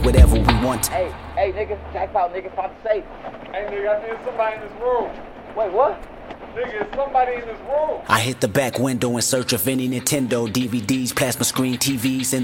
whatever we want. Hey, nigga, jackpot, nigga, find the safe. Hey, nigga, I think somebody in this room. Wait, what? Nigga, it's somebody in this room. I hit the back window in search of any Nintendo DVDs, plasma screen TVs, and